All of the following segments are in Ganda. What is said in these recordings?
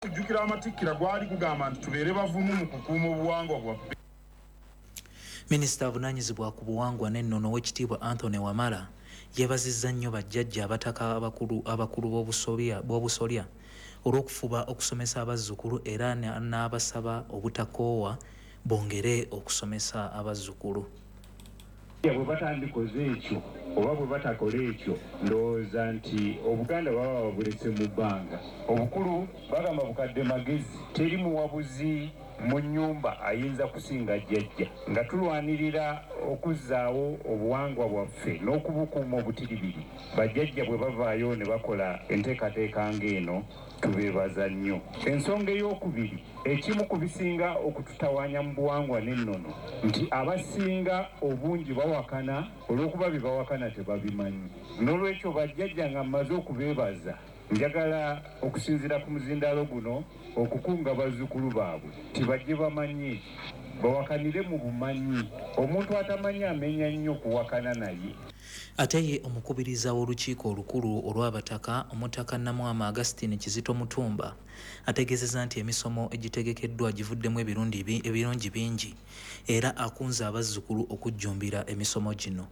Kujjukira amatikkira gwali kugamba nti tubeere bavumu mu kukuuma obuwangwa bwaffe. Minisita avunaanyizibwa ku buwangwa n'ennono Oweekitiibwa Anthony Wamala yeebazizza nnyo bajjajja abataka abakulu b'obusolya olw'okufuba okusomesa abazzukulu era n'abasaba obutakoowa bongere okusomesa abazzukulu. Bwe batandikoze ekyo oba bwe batakola ekyo ndowooza nti Obuganda baba babuletse mu bbanga. Obukulu bagamba bukadde magezi, teri muwabuzi mu nnyumba ayinza kusinga jjajja. Nga tulwanirira okuzzaawo obuwangwa bwaffe n'okubukuuma obutiribiri, bajjajja bwe bavaayo ne bakola enteekateeka ng'eno tubeebaza nnyo. Ensonga ey'okubiri, ekimu ku bisinga okututawaanya mu buwangwa n'ennono nti abasinga obungi bawakana olw'okuba bye bawakana tebabimanyi. N'olwekyo bajjajja nga mmaze okubeebaza, njagala okusinziira ku muzindaalo guno okukunga bazzukulu baabwe tibajje bamanye bawakanire mu bumanyi. Omuntu atamanyi amenya nnyo kuwakana naye. Ate ye omukubiriza w'olukiiko olukulu olw'abataka omutaka Namwama Augustine Kizito Mutumba ategeezezza nti emisomo egitegekeddwa givuddemu ebirungi bingi era akunze abazzukulu okujjumbira emisomo gino.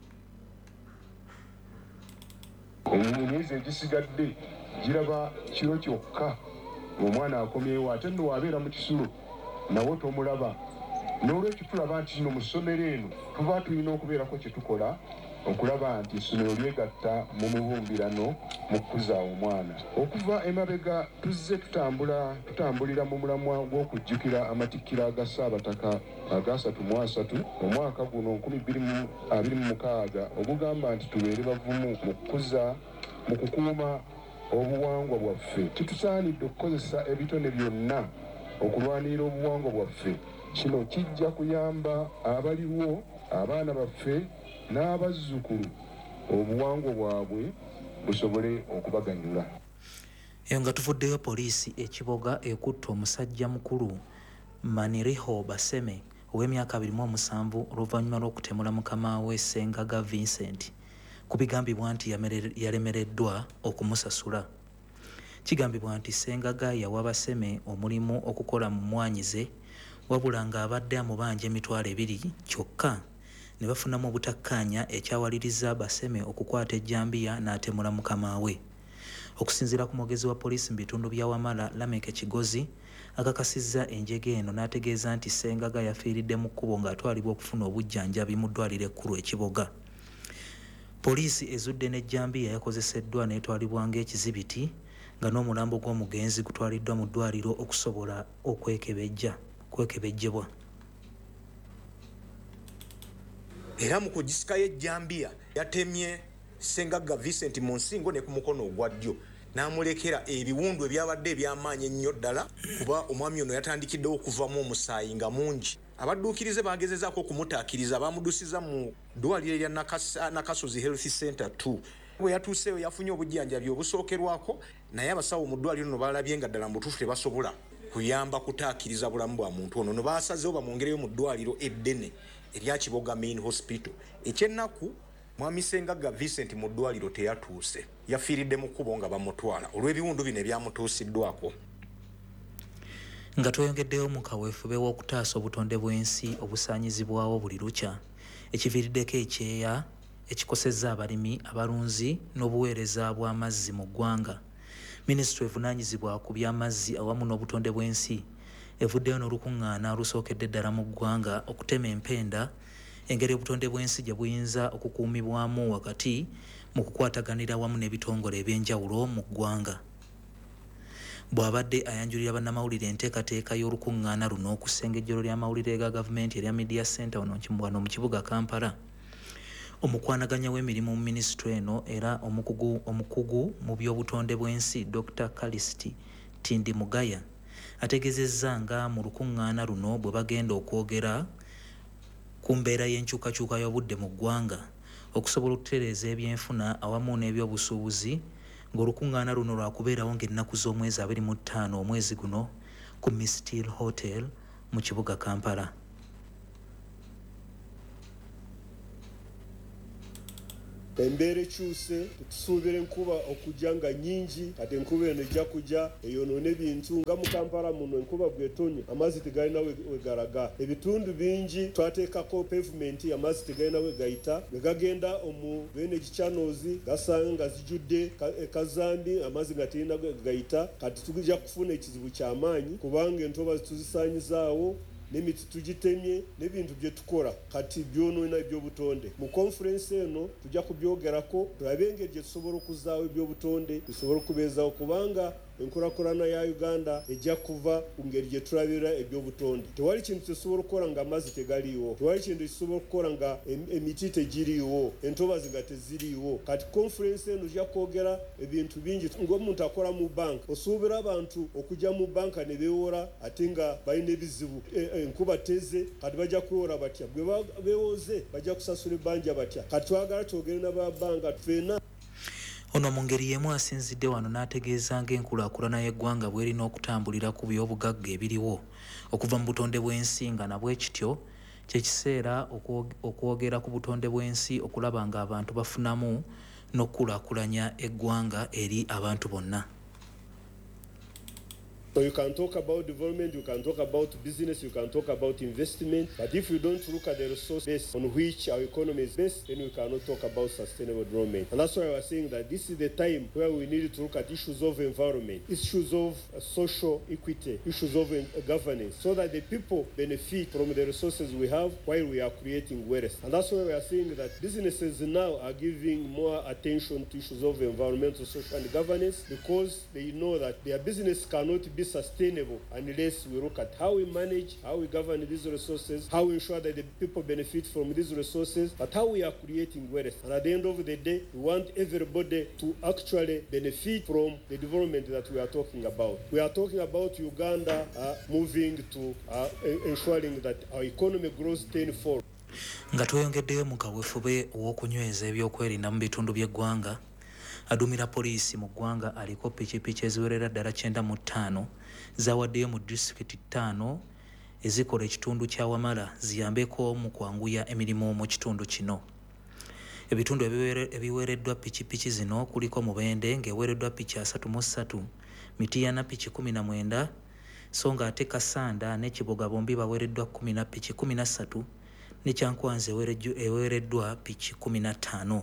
Emyezi egisigadde giraba kiro kyokka omwana akomyewo ate nno wabeera mu kisulo nawo tomulaba. N'olwekyo tulaba nti kino mu ssomero eno tuba tulina okubeerako kye tukola okulaba nti essomero lyegatta mu mubumbirano mu kukuza omwana. Okuva emabega tuzze tutambulira mu mulamwa gw'okujjukira amatikkira aga Ssaabataka aga 33 omwaka guno 2026 ogugamba nti tubeere bavumu mu kukuza mu kukuuma obuwangwa bwaffe. Kitusaanidde okukozesa ebitone byonna okulwanirira obuwangwa bwaffe. Kino kijja kuyamba abaliwo, abaana baffe n'abazzukulu obuwangwa bwabwe busobole okubaganyula. Eyo nga tuvuddeyo poliisi ekiboga ekutte omusajja mukulu Maniriho Baseme ow'emyaka 27 oluvannyuma lw'okutemula mukama we Ssengaga Vincent ku bigambibwa nti yalemereddwa okumusasula. Kigambibwa nti Ssengaga yawa Baseme omulimu okukola mu mwanyize wabula ng'abadde amubanja emitwalo 2 kyokka ne bafunamu obutakkaanya ekyawaliriza Baseme okukwata ejjambiya n'atemula mukama we. Okusinziira ku mwogezi wa poliisi mu bitundu bya Wamala Lameke Kigozi akakasizza enjege eno n'ategeeza nti Ssengaga yafiiridde mu kkubo ng'atwalibwa okufuna obujjanjabi mu ddwaliro ekkulu ekiboga. Poliisi ezudde n'ejjambiya yakozeseddwa n'etwalibwa ng'ekizibiti nga n'omulambo gw'omugenzi gutwaliddwa mu ddwaliro okusobola okwekebejjebwa. Era mu kugisikayo ejjambiya yatemye Ssengaga Vincent mu nsingo ne ku mukono ogwa ddyo n'amulekera ebiwundu ebyabadde eby'amaanyi ennyo ddala kuba omwami ono yatandikiddewo okuvamu omusaayi nga mungi. Abadduukirize bagezezaako okumutaakiriza bamudusiza mu ddwaliro erya Nakasozi Health Center 2. Bwe yatuuseeyo yafunye obujjanjabi obusookerwako naye abasawo mu ddwaliro no balabye nga ddala mu butuufu tebasobola kuyamba kutaakiriza bulamu bwa muntu ono. No baasazeewo bamwongereyo mu ddwaliro eddene erya Kiboga Main Hospital. Ekyennaku mwami Ssengaga Vincent mu ddwaliro teyatuuse, yafiiridde mu kkubo nga bamutwala olw'ebiwundu bino ebyamutuusiddwako. Nga tweyongeddeyo mu kaweefube w'okutaasa obutonde bw'ensi obusaanyizibwawo buli lukya ekiviiriddeko ekyeya ekikosezza abalimi abalunzi n'obuweereza bw'amazzi mu ggwanga. Minisitule evunaanyizibwa ku by'amazzi awamu n'obutonde bw'ensi evuddeyo n'olukuŋŋaana lusookedde ddala mu ggwanga okutema empenda engeri obutonde bw'ensi gye buyinza okukuumibwamu wakati mu kukwataganira wamu n'ebitongole eby'enjawulo mu ggwanga. Bw'abadde ayanjulira bannamawulire enteekateeka y'olukuŋŋaana luno ku ssengejjero ly'amawulire ga gavumenti erya Media Center wano mu kibuga Kampala, omukwanaganya w'emirimu mu minisitule eno era omukugu mu by'obutonde bw'ensi Dr. Kalisti Tindi Mugaya ategeezezza nga mu lukuŋŋaana luno bwe bagenda okwogera ku mbeera y'enkyukakyuka y'obudde mu ggwanga okusobola okutereeza ebyenfuna awamu n'ebyobusuubuzi ng'olukuŋŋaana luno lwakubeerawo ng'ennaku z'omwezi 25 omwezi guno ku Miss Steel Hotel mu kibuga Kampala. embeera ekyuse tusuubira enkuba okujja nga nyingi kati enkuba eno ejja kujja eyonoona ebintu nga mu Kampala muno enkuba bw'etonnya amazzi tegalina we galaga ebitundu bingi twateekako pavement amazzi tegalina we gayita bwe gagenda omu drainage channels gasanga nga zijjudde ekazambi amazzi nga terina we gayita kati tujja kufuna ekizibu ky'amaanyi kubanga entobazi tuzisaanyizaawo n'emiti tugitemye n'ebintu bye tukola kati byonoona eby'obutonde mu conference eno tujja kubyogerako tulabe engeri gye tusobola okuzaawo eby'obutonde bisobola okubeezawo kubanga enkulaakulana ya Uganda ejja kuva ku ngeri gye tulabira eby'obutonde tewali kintu kyetusobola okukola nga amazzi tegaliiwo tewali kintu kisobola okukola nga emiti tegiriiwo entobazi nga teziriiwo kati conference eno ojja kwogera ebintu bingi ng'omuntu akola mu banka osuubira abantu okujja mu banka ne beewola ate nga balina ebizibu enkuba teze kati bajja kwewola batya bwe beewoze bajja kusasula ebbanja batya kati twagala twogere n'ababanka ffenna. Ono mu ngeri y'emu asinzidde wano n'ategeeza ng'enkulaakulana y'eggwanga bw'erina okutambulira ku by'obugagga ebiriwo okuva mu butonde bw'ensi nga nabwe kityo kye kiseera okwogera ku butonde bw'ensi okulaba ng'abantu bafunamu n'okukulaakulanya eggwanga eri abantu bonna. So you can talk about development, you can talk about business, you can talk about investment, but if you don't look at the resource base on which our economy is based, then we cannot talk about sustainable development. And that's why I was saying that this is the time where we need to look at issues of environment, issues of social equity, issues of governance, so that the people benefit from the resources we have while we are creating wealth. And that's why we are saying that businesses now are giving more attention to issues of environmental, social and governance because they know that their business cannot be sustainable unless we look at how we manage, how we govern these resources, how we ensure that the people benefit from these resources, but how we are creating wealth. And at the end of the day, we want everybody to actually benefit from the development that we are talking about. We are talking about Uganda moving to ensuring that our economy grows tenfold. Nga tweyongeddeyo mu kaweefube ow'okunyweza ebyokwerinda mu bitundu by'eggwanga adumira poliisi mu ggwanga aliko pikipiki eziwerera ddala 95 zawaddeyo mu disitulikiti 5 ezikola ekitundu kya Wamala ziyambeko mu kwanguya emirimu mu kitundu kino. Ebitundu ebiweereddwa pikipiki zino kuliko Mubende ng'eweereddwa piki 33, Mityana piki 19, so ng'ate Kasanda ne Kiboga bombi baweereddwa 10 piki 13 ne Kyankwanzi eweereddwa piki 15.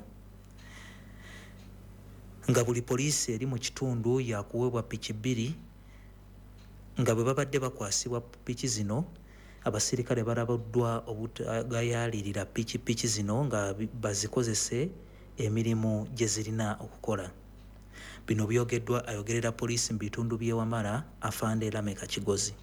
Nga buli poliisi eri mu kitundu yakuweebwa piki 2 nga bwe babadde bakwasibwa piki zino abasirikale balabuddwa obutagayaalirira piki zino nga bazikozese emirimu gye zirina okukola. Bino byogeddwa ayogerera poliisi mu bitundu by'e Wamala Afande Lameka Kigozi.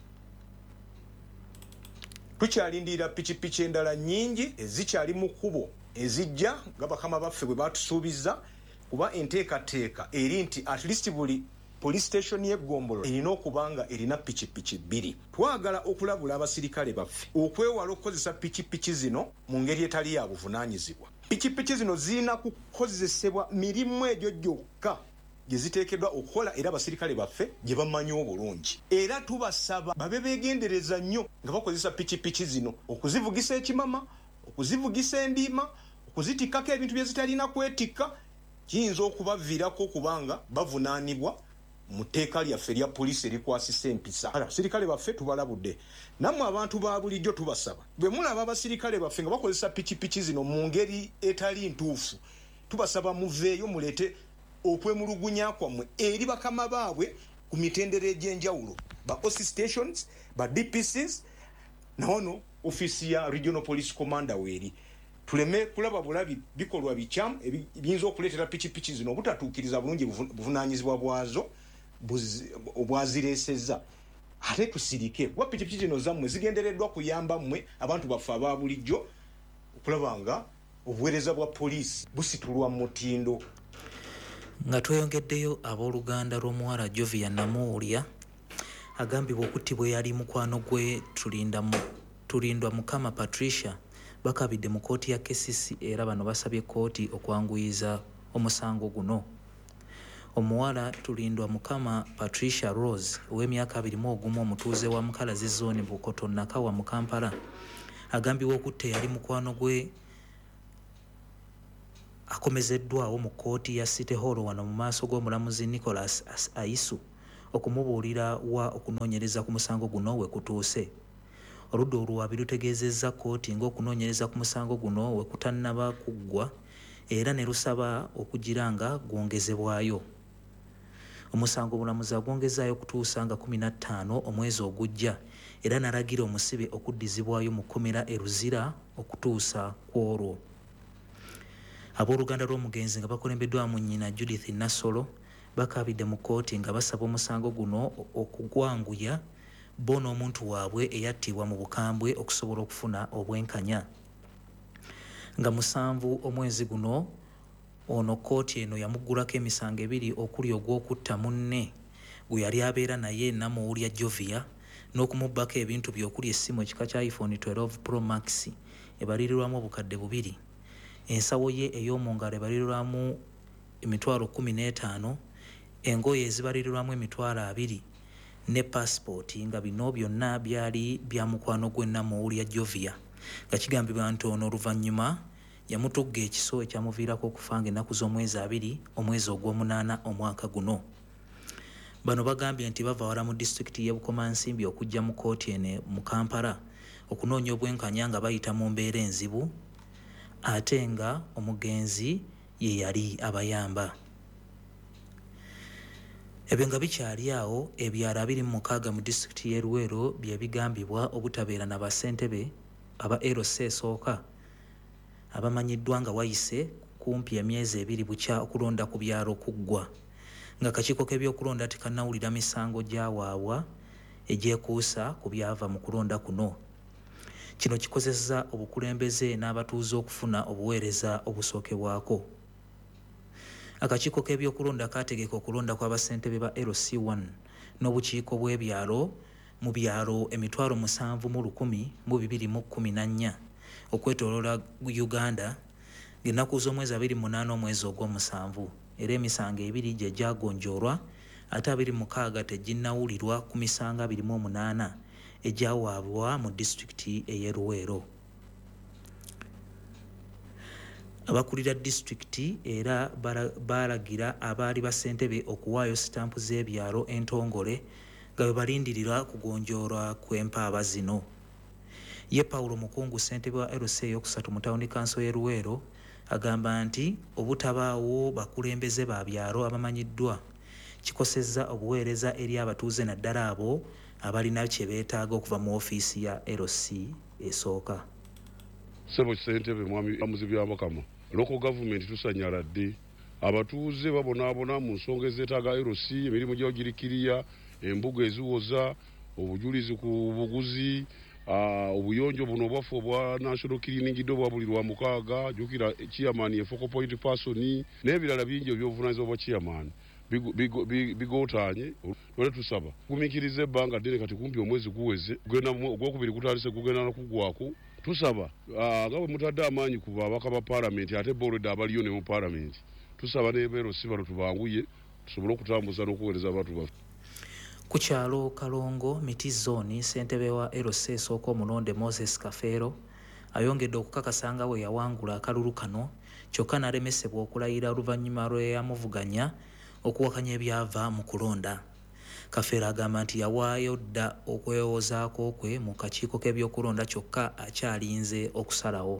Tukyalindirira piki endala nnyingi ezikyali mu kkubo ezijja nga bakama baffe bwe batusuubiza kuba enteekateeka eri nti at least buli police station y'Eggombolo erina okubanga erina piki 2. Twagala okulabula abasirikale baffe okwewala okukozesa piki zino mu ngeri etali ya buvunaanyizibwa. Piki zino zirina kukozesebwa mirimu egyo gyokka gye ziteekeddwa okukola era abasirikale baffe gye bamanyi obulungi. Era tubasaba babe beegendereza nnyo nga bakozesa piki zino okuzivugisa ekimama, okuzivugisa endiima, okuzitikkako ebintu bye zitalina kwetikka. Kiyinza okubaviirako kubanga bavunaanibwa mu tteeka lyaffe lya poliisi erikwasisa empisa. Abasirikale baffe tubalabudde. Nammwe abantu ba bulijjo tubasaba bwe mulaba abasirikale baffe nga bakozesa piki zino mu ngeri etali ntuufu, tubasaba muveeyo muleete okwemulugunya kwammwe eri bakama baabwe ku mitendera egy'enjawulo, ba OC stations, ba DPCs, nawono ofisi ya Regional Police Commander weeri. Tuleme kulaba bulabi bikolwa bikyamu ebiyinza okuleetera piki zino obutatuukiriza bulungi buvunaanyizibwa bwazo obwazireesezza. Ate tusirike kuba piki zino zammwe zigendereddwa kuyamba mmwe abantu baffe aba bulijjo okulaba nga obuweereza bwa poliisi busitulwa mu mutindo. Nga tweyongeddeyo abooluganda lw'omuwala Jovia Namuwulya agambibwa okuttibwa yali mukwano gwe tulindwa Mukama Patricia bakabidde mu kkooti ya KCC era bano basabye kkooti okwanguyiza omusango guno. Omuwala tulindwa Mukama Patricia Rose ow'emyaka 21 omutuuze wa Mukalazi zone Bukoto Nakawa mu Kampala agambibwa okutta yali mukwano gwe akomezeddwawo mu kkooti ya City Hall wano mu maaso g'omulamuzi Nicholas Aisu okumubuulira wa okunoonyereza ku musango guno we kutuuse. Oludda oluwaabi lutegeezezza kkooti ng'okunoonyereza ku musango guno we kutannaba kuggwa era ne lusaba okugira nga gwongezebwayo. Omusango omulamuzi agwongezaayo kutuusa nga 15 omwezi ogujja era n'alagira omusibe okuddizibwayo mu kkomera e Luzira okutuusa ku olwo. Abooluganda lw'omugenzi nga bakulembeddwamu nnyina Judith Nassolo bakaabidde mu kkooti nga basaba omusango guno okugwanguya bo n'omuntu waabwe eyattibwa mu bukambwe okusobola okufuna obwenkanya. Nga 7 omwezi guno ono kkooti eno yamuggulako emisango 2 okuli ogw'okutta munne gwe yali abeera naye Namuwulya Jovia n'okumubbako ebintu bye okuli essimu ekika kya iPhone 12 Pro Max ebalirirwamu obukadde 2, ensawo ye ey'omungalo ebalirirwamu emitwalo 15, engoye ezibalirirwamu emitwalo 2 ne passport nga bino byonna byali bya mukwano gwe Namuwulya Jovia nga kigambibwa nti ono oluvannyuma yamutugga ekiso ekyamuviirako okufa ng'ennaku z'omwezi 2 omwezi ogw'omunaana omwaka guno. Bano bagambye nti bava wala mu disitulikiti y'e Bukomansimbi okujja mu kkooti eno mu Kampala okunoonya obwenkanya nga bayita mu mbeera enzibu ate nga omugenzi ye yali abayamba. Ebyo nga bikyali awo ebyalo 26 mu disitulikiti y'e Luweero bye bigambibwa obutabeera na bassentebe aba LC esooka abamanyiddwa nga wayise kumpi emyezi 2 bukya okulonda ku byalo kuggwa nga akakiiko k'ebyokulonda tekannawulira misango gyawaabwa egyekuusa ku byava mu kulonda kuno. Kino kikozesezza obukulembeze n'abatuuze okufuna obuweereza obusookebwako. Akakiiko k'ebyokulonda kaategeka okulonda kw'abassentebe ba LC1 n'obukiiko bw'ebyalo mu byalo 7,114 okwetooloola Uganda ng'ennaku z'omwezi 28 omwezi ogw'omusanvu era emisango 2 gye gyagonjoolwa ate 26 teginnawulirwa ku misango 28 egyawaabwa mu disitulikiti ey'e Luweero. Abakulira disitulikiti era baalagira abaali bassentebe okuwaayo sitampu z'ebyalo entongole nga bwe balindirira kugonjoolwa kw'empaaba zino. Ye Paulo Mukungu ssentebe wa LC eyokusatu mu tawuni kanso y'e Luweero agamba nti obutabaawo bakulembeze ba byalo abamanyiddwa kikosezza obuweereza eri abatuuze naddala abo abalina kye beetaaga okuva mu ofiisi ya LC esooka. Sebo ssentebe mwami amuzi by'amakama local government tusanyaladde abatuuze babonaabona mu nsonga ezeetaaga LC emirimu gy'ogirikiriya embuga eziwoza obujulizi ku buguzi obuyonjo buno obwafu obwa national cleaning do bwabuli lwa 6 jukira chairman ye focal point person n'ebirala bingi eby'obuvunaanyizibwa bwa chairman bigootanye lwale tusaba kumikiriza ebbanga ddene kati kumpi omwezi guweze ogwokubiri gutandise kugenda n'okugwako tusaba nga bwe mutadde amaanyi ku babaka ba parliament ate boolede abaliyo ne mu parliament tusaba n'ebeero si bano tubanguye tusobole okutambuza n'okuweereza abantu baffe. Ku kyalo Kalongo Miti Zone ssentebe wa LC esooka omulonde Moses Kafeero ayongedde okukakasa nga we yawangula akalulu kano kyokka n'alemesebwa okulayira oluvannyuma lwe yamuvuganya okuwakanya ebyava mu kulonda. Kafeero agamba nti yawaayo dda okwewozaako kwe mu kakiiko k'ebyokulonda kyokka akyalinze okusalawo.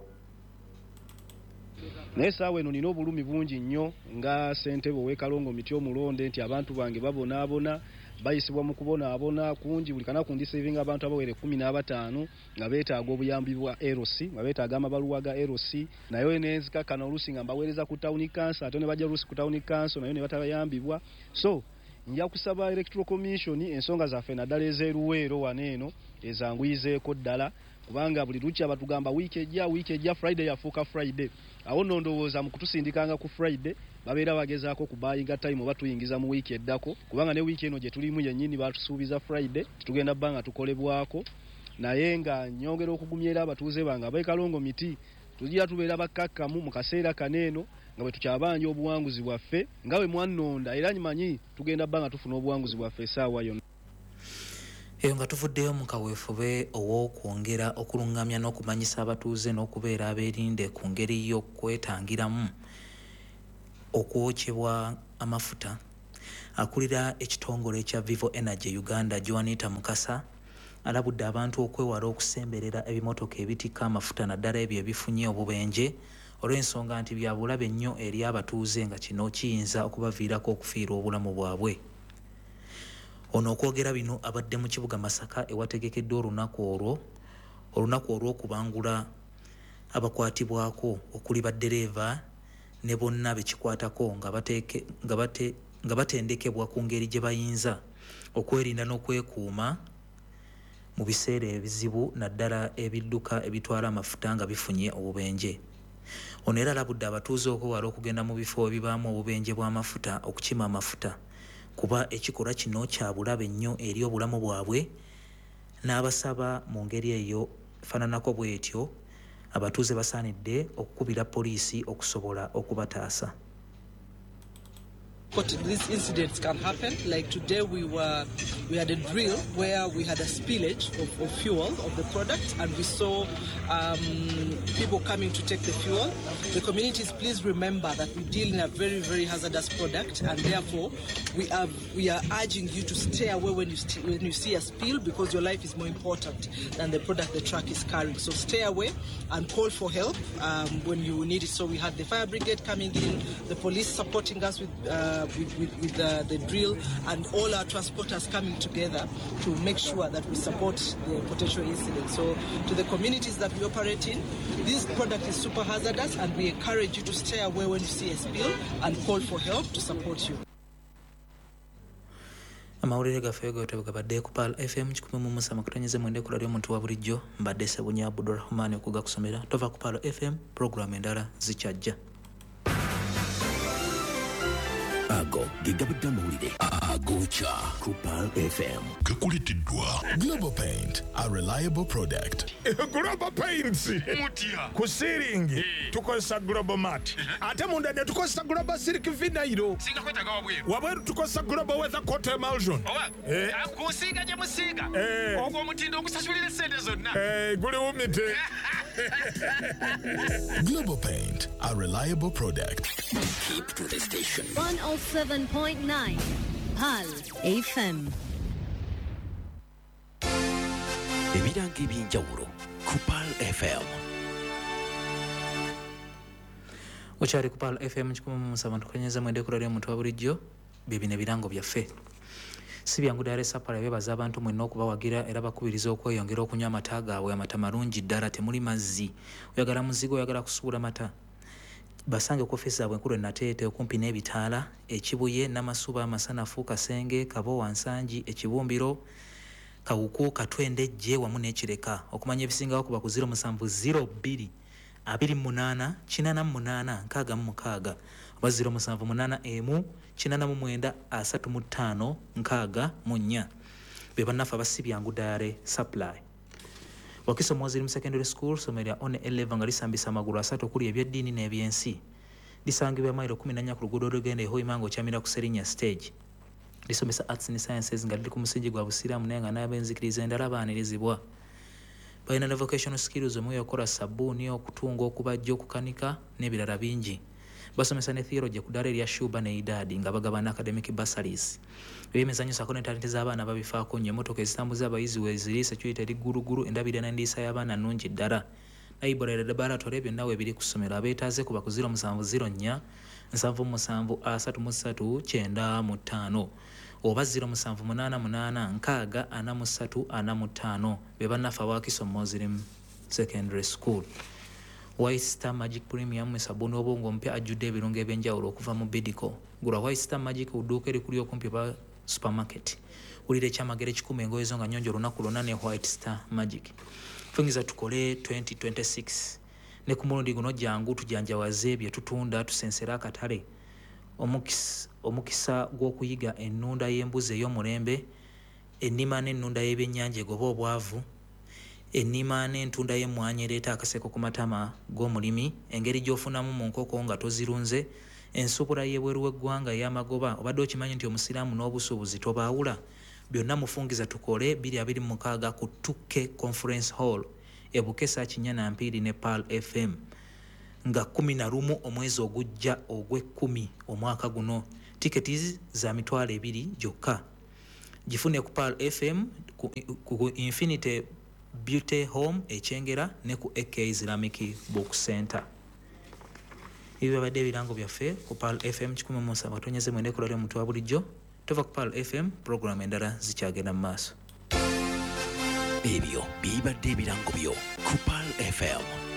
Naye saawa eno nina obulumi bungi nnyo nga ssentebe ow'e Kalongo Miti omulonde nti abantu bange babonaabona bayisibwa mu kubonaabona kungi buli kanaku ndiseivinga abantu abawere 15 nga beetaaga obuyambi bwa LC nga beetaaga amabaluwa ga LC nayo nenzikakana oluusi nga mbaweereza ku town council ate ne bajja oluusi ku town council nayo ne batabayambibwa. So nja kusaba electoral commission ensonga zaffe naddala ez'eruweero waneeno ezanguyizeeko ddala kubanga buli lukya batugamba wiiki ejja Friday yafuuka Friday awo nno ndowooza mu kutusindikanga ku Friday babeera bagezaako kubayinga time oba tuyingiza mu wiiki eddako kubanga ne wiiki eno gye tulimu yennyini batusuubiza Friday tugenda bbanga tukolebwako naye nga nyongera okugumyera abatuuze bange ab'e Kalongo Miti tugira tubeera bakkakkamu mu kaseera kaneeno nga bwe tukyabanja obuwanguzi bwaffe nga bwe mwannonda era nyimanyi tugenda bbanga tufuna obuwanguzi bwaffe essaawa yonna. Eyo nga tuvuddeyo mu kaweefube ow'okwongera okulungamya n'okumanyisa abatuuze n'okubeera abeerinde ku ngeri y'okwetangiramu okwokyebwa amafuta. Akulira ekitongole ekya Vivo Energy Uganda Joanita Mukasa alabudde abantu okwewala okusemberera ebimotoka ebitikka amafuta naddala ebyo ebifunye obubenje olw'ensonga nti bya bulabe nnyo eri abatuuze nga kino kiyinza okubaviirako okufiirwa obulamu bwabwe. Ono okwogera bino abadde mu kibuga Masaka ewategekeddwa olunaku olw'okubangula abakwatibwako okuli baddereeva ne bonna bekikwatako nga batendekebwa ku ngeri gye bayinza okwerinda n'okwekuuma mu biseera ebizibu naddala ebidduka ebitwala amafuta nga bifunye obubenje. Ono era alabudde abatuuze okwewala okugenda mu bifo ebibaamu obubenje bw'amafuta okukima amafuta kuba ekikolwa kino kya bulabe nnyo eri obulamu bwabwe, n'abasaba mu ngeri eyo faananako bw'etyo abatuuze basaanidde okukubira poliisi okusobola okubataasa. But these incidents can happen. Like today we had a drill where we had a spillage of fuel of the product, and we saw people coming to take the fuel. The communities, please remember that we deal in a very, very hazardous product, and therefore we are urging you to stay away when you see a spill, because your life is more important than the product the truck is carrying. So stay away and call for help when you need it. So we had the fire brigade coming in, the police supporting us with the drill, and all our transporters coming together to make sure that we support the potential incidents. So to the communities that we operate in, this product is super hazardous, and we encourage you to stay away when you see a spill and call for help to support you. Amawulire gaffe gabadde ku Pal FM 103 kutonyeze mwende ku radio omuntu wa bulijjo mbadde Sebunya Abdulrahman okugakusomera tova ku Pal FM program endala zikyajja. Ago gigabudde amawulire agocha ku Pal FM gakulitiddwa Global Paint, a reliable product. Global Paints mutia ku ceiling tukozesa Global Mat ate munda ne tukozesa Global Silk Vinyl singa kwetaga wabweru tukozesa Global Weather Coat Emulsion akusinga gye musiga ogwo omutindo okusasulira sente zonna guli umite. Global Paint, a reliable product. Keep to the station. 107.9 Pal FM. Ebiranga eby'enjawulo ku Pal FM. Okyali ku Pal FM 107 mwende ku radio omuntu wa bulijjo bibino ebirango byaffe. Si byangu Dar es Salaam bebaza abantu mwenna okubawagira era bakubiriza okweyongera okunywa amata gaabwe. Amata malungi ddala, temuli mazzi. Oyagala muzigo, oyagala kusuula mata, basange ku office zaabwe enkulu Nateete okumpi n'ebitaala, Ekibuye, Namasuba, Masanafu, Kasenge, Kabowa, Nsangi, Ekibumbiro, Kawuku, Katwendejje wamu n'Ekireka. Okumanya ebisingawo kuba ku 070 28 88 66 oba 078 89 35 64 be bannafa basibyangu Dare Supply. Wakiso Mozirimu Secondary School somerya on 11 nga lisambisa amagulu asatu okuli ebyeddiini n'ebyensi. Lisangibwa mailo 14 ku luguudo olugenda Hoimango Chamira ku Serinya Stage. Lisomesa Arts and Sciences nga liri ku musingi gwa busiraamu naye nga n'abenzikiriza endala baanirizibwa. Balina ne vocational skills omweyokola sabbuuni, okutunga, okubajja, okukanika n'ebirala bingi. Basomesa ne theology ku ddaala erya Shuba ne Idadi nga bagabana academic bursaries. Ebyemizannyo sako ne talenti z'abaana babifaako nnyo. Emmotoka ezitambuza abayizi weeziri, security eri ggulugulu, endabirira n'endiisa y'abaana nnungi ddala. Library laboratory byonna weebiri ku ssomero. Abeetaaze kuba ku 070 4 773 935 oba 078 64345 be bannafa Wakiso Mozirimu Secondary School. White Star Magic Premium sabuni obongo ompya ajjudde ebirungo ebyenjawulo okuva mu Bidco. Gula White Star Magic udduuka erikuli okumpi ba supermarket. Ulire ekyamagere 10 engoye zo nga nnyonjo olunaku lwonna ne White Star Magic. Fungiza tukole 2026 ne ku mulundi guno jangu tujanjawaze bye tutunda tusensera akatale. Omukisa gw'okuyiga ennunda y'embuzi ey'omulembe, ennima n'ennunda y'ebyennyanja egoba obwavu, ennima n'entunda y'emmwanyi ereeta akaseko ku matama g'omulimi, engeri gy'ofunamu mu nkoko nga tozirunze, ensubula y'ebweru w'eggwanga ey'amagoba. Obadde okimanyi nti omusiraamu n'obusuubuzi tobaawula? Byonna mufungiza tukole 2026 ku Tukke Conference Hall e Bukesa Kinyana Mpiri ne Pal FM. nga 11 omwezi ogujja ogw'ekumi omwaka guno. Tiketi za $200 gyokka. Gifune ku Pearl FM ku Infinity Beauty Home Ekyengera ne ku AK Islamic Book Center. Ibi babadde ebirango byaffe ku Pearl FM 107.9 kulale omuntu wa bulijjo. Tova ku Pearl FM program endala zikyagenda mu maaso. Ebyo bibadde ebirango byo ku Pearl FM